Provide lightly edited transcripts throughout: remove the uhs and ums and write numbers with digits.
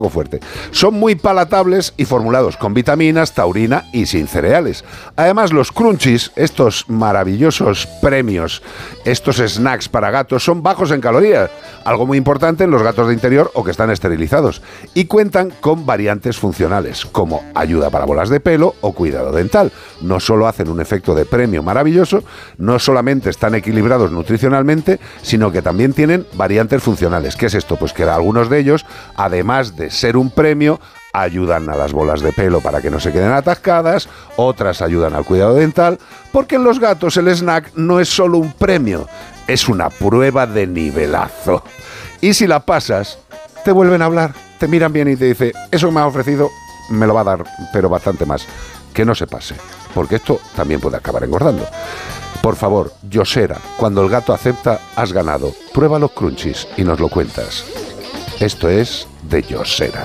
fuerte. Son muy palatables y formulados con vitaminas, taurina y sin cereales. Además, los crunchies, estos maravillosos premios, estos snacks para gatos, son bajos en calorías, algo muy importante en los gatos de interior o que están esterilizados, y cuentan con variantes funcionales, como ayuda para bolas de pelo o cuidado dental. No solo hacen un efecto de premio maravilloso, no solamente están equilibrados nutricionalmente, sino que también tienen variantes funcionales. ¿Qué es esto? Pues que algunos de ellos, además de ser un premio, ayudan a las bolas de pelo para que no se queden atascadas, otras ayudan al cuidado dental, porque en los gatos el snack no es solo un premio, es una prueba de nivelazo. Y si la pasas, te vuelven a hablar, te miran bien y te dicen, eso que me has ofrecido me lo va a dar, pero bastante más. Que no se pase, porque esto también puede acabar engordando. Por favor, Yosera, cuando el gato acepta, has ganado. Prueba los crunchies y nos lo cuentas. Esto es de Yosera.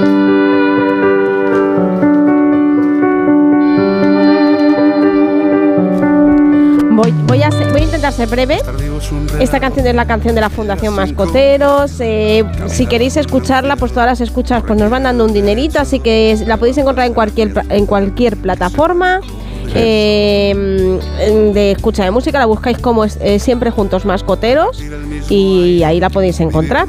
Voy a intentar ser breve. Esta canción es la canción de la Fundación Mascoteros. Si queréis escucharla, pues todas las escuchas pues nos van dando un dinerito, así que la podéis encontrar en cualquier plataforma. De escucha de música, la buscáis como Siempre Juntos Mascoteros y ahí la podéis encontrar.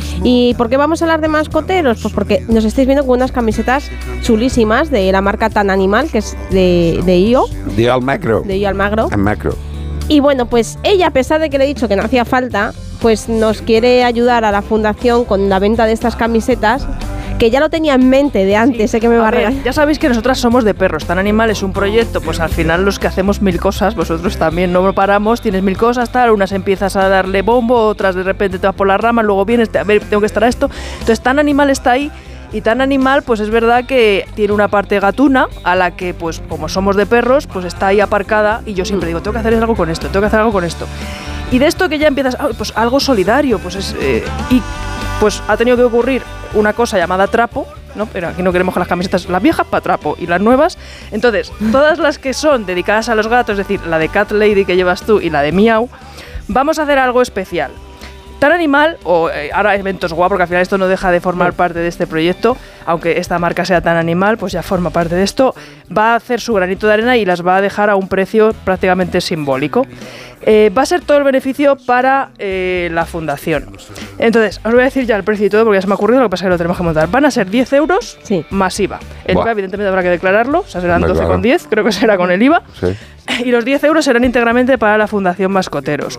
¿Y por qué vamos a hablar de mascoteros? Pues porque nos estáis viendo con unas camisetas chulísimas de la marca Tan Animal, que es de IO. De Almagro. De IO Almagro. Almagro. Y bueno, pues ella, a pesar de que le he dicho que no hacía falta, pues nos quiere ayudar a la fundación con la venta de estas camisetas, que ya lo tenía en mente de antes, sé que me va a regalar. Ya sabéis que nosotras somos de perros. Tan Animal es un proyecto, pues al final los que hacemos mil cosas, vosotros también no paramos, tienes mil cosas, tal, unas empiezas a darle bombo, otras de repente te vas por las ramas, luego vienes, a ver, tengo que estar a esto. Entonces Tan Animal está ahí. Y Tan Animal, pues es verdad que tiene una parte gatuna a la que, pues como somos de perros, pues está ahí aparcada y yo siempre digo, tengo que hacer algo con esto, tengo que hacer algo con esto. Y de esto que ya empiezas, pues algo solidario, pues es... y pues ha tenido que ocurrir una cosa llamada trapo, ¿no? Pero aquí no queremos que las camisetas, las viejas para trapo y las nuevas. Entonces, todas las que son dedicadas a los gatos, es decir, la de Cat Lady que llevas tú y la de Miau, vamos a hacer algo especial. Tan Animal, o ahora Eventos Guau, porque al final esto no deja de formar parte de este proyecto, aunque esta marca sea Tan Animal, pues ya forma parte de esto, va a hacer su granito de arena y las va a dejar a un precio prácticamente simbólico. Va a ser todo el beneficio para la fundación. Entonces, os voy a decir ya el precio y todo, porque ya se me ha ocurrido, lo que pasa es que lo tenemos que montar. Van a ser 10 euros más IVA. El IVA, evidentemente, habrá que declararlo, o sea, serán 12,10, creo que será con el IVA. Sí. Y los 10 euros serán íntegramente para la Fundación Mascoteros.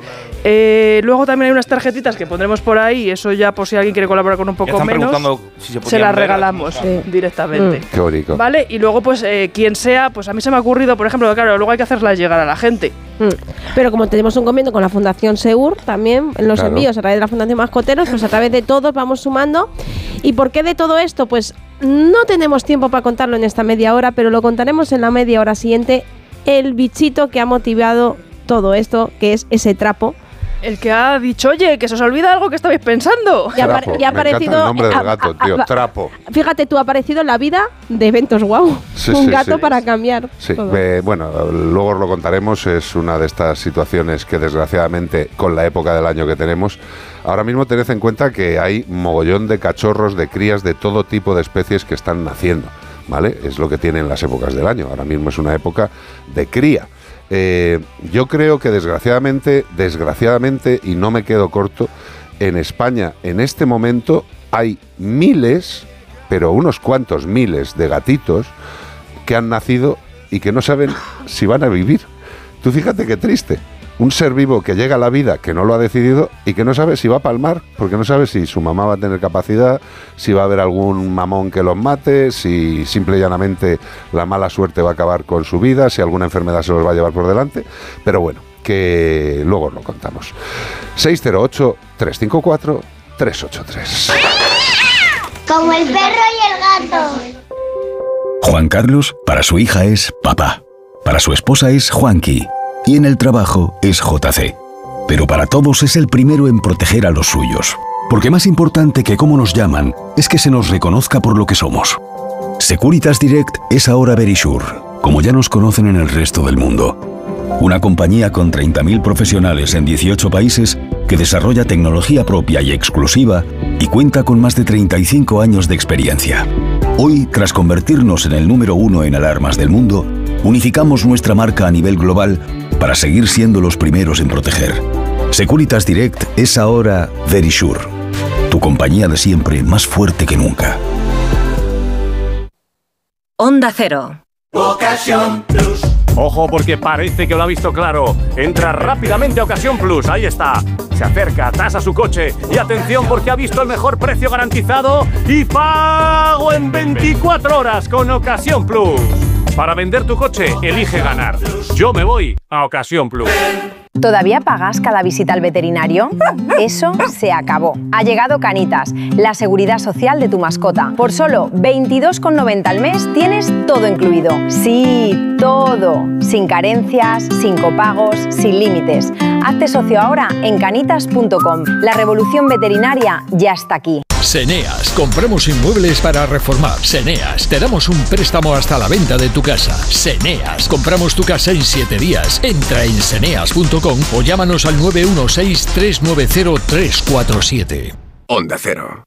Luego también hay unas tarjetitas que pondremos por ahí, eso ya por si alguien quiere colaborar con un poco menos, si se las regalamos directamente. Qué bonito. ¿Vale? Y luego, pues, quien sea, pues a mí se me ha ocurrido, por ejemplo, claro, luego hay que hacerlas llegar a la gente. Pero como tenemos un convenio con la Fundación Seur, también en los envíos a través de la Fundación Mascoteros, pues a través de todos vamos sumando. ¿Y por qué de todo esto? Pues no tenemos tiempo para contarlo en esta media hora, pero lo contaremos en la media hora siguiente. El bichito que ha motivado todo esto, que es ese trapo. El que ha dicho, oye, que se os olvida algo que estabais pensando. Ya ha aparecido el nombre del gato, tío, Trapo. Fíjate, tú ha aparecido en la vida de Eventos Guau. Sí, un gato para cambiar. Sí, bueno, luego os lo contaremos. Es una de estas situaciones que desgraciadamente, con la época del año que tenemos, ahora mismo tened en cuenta que hay mogollón de cachorros, de crías, de todo tipo de especies que están naciendo, ¿vale? Es lo que tienen las épocas del año. Ahora mismo es una época de cría. Yo creo que desgraciadamente, y no me quedo corto, en España en este momento hay miles, pero unos cuantos miles de gatitos que han nacido y que no saben si van a vivir. Tú fíjate qué triste. Un ser vivo que llega a la vida, que no lo ha decidido y que no sabe si va a palmar, porque no sabe si su mamá va a tener capacidad, si va a haber algún mamón que los mate, si simple y llanamente la mala suerte va a acabar con su vida, si alguna enfermedad se los va a llevar por delante. Pero bueno, que luego os lo contamos. 608-354-383. Como el perro y el gato. Juan Carlos, para su hija es papá. Para su esposa es Juanqui. Y en el trabajo es JC. Pero para todos es el primero en proteger a los suyos. Porque más importante que cómo nos llaman es que se nos reconozca por lo que somos. Securitas Direct es ahora Verisure, como ya nos conocen en el resto del mundo. Una compañía con 30.000 profesionales en 18 países que desarrolla tecnología propia y exclusiva y cuenta con más de 35 años de experiencia. Hoy, tras convertirnos en el número 1 en alarmas del mundo, unificamos nuestra marca a nivel global para seguir siendo los primeros en proteger. Securitas Direct es ahora Verisure, tu compañía de siempre más fuerte que nunca. Onda Cero. Ocasión Plus. Ojo, porque parece que lo ha visto claro. Entra rápidamente a Ocasión Plus, ahí está. Se acerca, tasa su coche y atención porque ha visto el mejor precio garantizado y pago en 24 horas con Ocasión Plus. Para vender tu coche, elige ganar. Yo me voy a Ocasión Plus. ¿Todavía pagas cada visita al veterinario? Eso se acabó. Ha llegado Canitas, la seguridad social de tu mascota. Por solo 22,90 al mes tienes todo incluido. Sí, todo. Sin carencias, sin copagos, sin límites. Hazte socio ahora en canitas.com. La revolución veterinaria ya está aquí. Seneas, compramos inmuebles para reformar. Seneas, te damos un préstamo hasta la venta de tu casa. Seneas, compramos tu casa en 7 días. Entra en seneas.com o llámanos al 916-390-347. Onda Cero.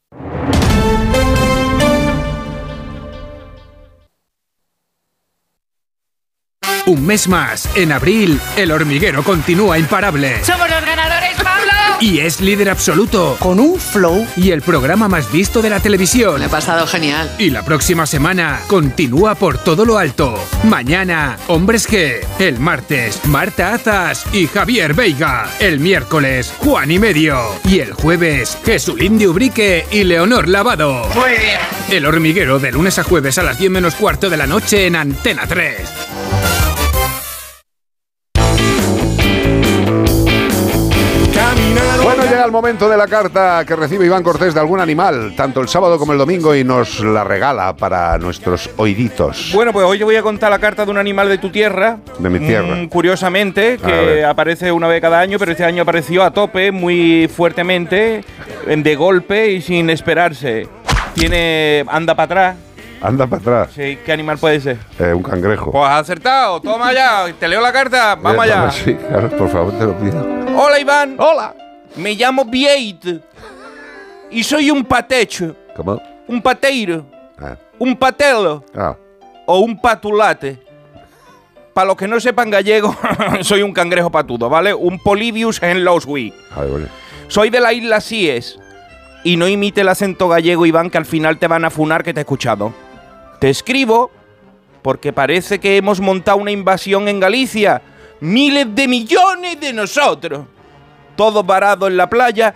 Un mes más, en abril, El Hormiguero continúa imparable. ¡Somos los ganadores, Pablo! Y es líder absoluto. Con un flow. Y el programa más visto de la televisión. Me he pasado genial. Y la próxima semana, continúa por todo lo alto. Mañana, Hombres G. El martes, Marta Azas y Javier Veiga. El miércoles, Juan y Medio. Y el jueves, Jesulín de Ubrique y Leonor Lavado. Muy bien. El Hormiguero, de lunes a jueves a las 10 menos cuarto de la noche en Antena 3. Bueno, llega el momento de la carta que recibe Iván Cortés de algún animal, tanto el sábado como el domingo, y nos la regala para nuestros oíditos. Bueno, pues hoy te voy a contar la carta de un animal de tu tierra. De mi tierra. Curiosamente, que aparece una vez cada año, pero este año apareció a tope, muy fuertemente, de golpe y sin esperarse. Anda para atrás. Anda para atrás. Sí, ¿qué animal puede ser? Un cangrejo. Pues has acertado, toma allá, te leo la carta, vamos allá. Sí, claro, por favor, te lo pido. Hola, Iván. Hola. Me llamo Bieit y soy un patecho. ¿Cómo? Un pateiro. Un patelo. O un patulate. Para los que no sepan gallego, soy un cangrejo patudo, ¿vale? Un Polybius henlowswi. Vale. Soy de la isla Sies. Y no imite el acento gallego, Iván, que al final te van a funar que te he escuchado. Te escribo porque parece que hemos montado una invasión en Galicia. Miles de millones de nosotros. Todos varados en la playa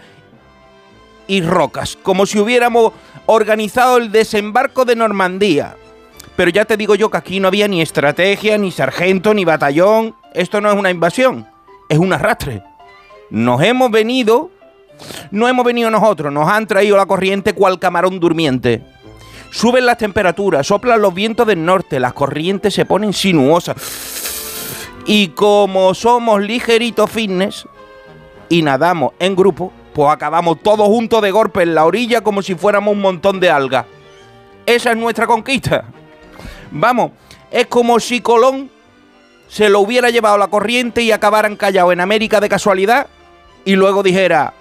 y rocas, como si hubiéramos organizado el desembarco de Normandía. Pero ya te digo yo que aquí no había ni estrategia, ni sargento, ni batallón. Esto no es una invasión, es un arrastre. No hemos venido nosotros, nos han traído la corriente cual camarón durmiente. Suben las temperaturas, soplan los vientos del norte, las corrientes se ponen sinuosas. Y como somos ligeritos fitness y nadamos en grupo, pues acabamos todos juntos de golpe en la orilla como si fuéramos un montón de algas. Esa es nuestra conquista. Vamos, es como si Colón se lo hubiera llevado la corriente y acabaran callados en América de casualidad y luego dijera: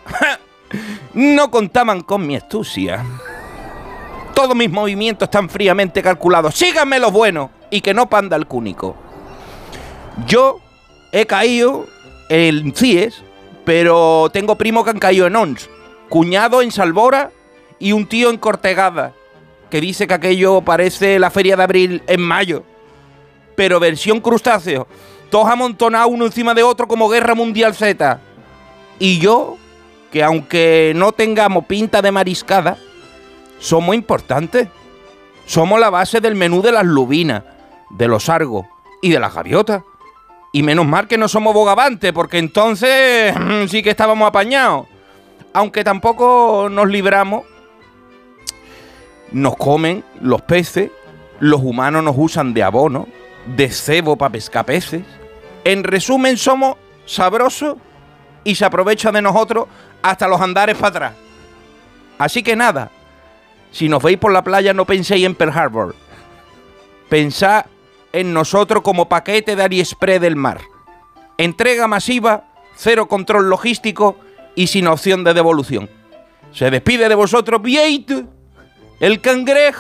no contaban con mi astucia. Todos mis movimientos están fríamente calculados. Síganme los buenos y que no panda el cúnico. Yo he caído en CIES, pero tengo primos que han caído en ONS, cuñado en Salvora y un tío en Cortegada, que dice que aquello parece la feria de abril en mayo, pero versión crustáceo, todos amontonados uno encima de otro como Guerra Mundial Z. Y yo, que aunque no tengamos pinta de mariscada, somos importantes. Somos la base del menú de las lubinas, de los sargos y de las gaviotas. Y menos mal que no somos bogavantes, porque entonces sí que estábamos apañados. Aunque tampoco nos libramos. Nos comen los peces, los humanos nos usan de abono, de cebo para pescar peces. En resumen, somos sabrosos y se aprovechan de nosotros hasta los andares para atrás. Así que nada, si nos veis por la playa no penséis en Pearl Harbor. Pensad en nosotros como paquete de AliExpress del mar. Entrega masiva, cero control logístico y sin opción de devolución. Se despide de vosotros, Vieito, el cangrejo.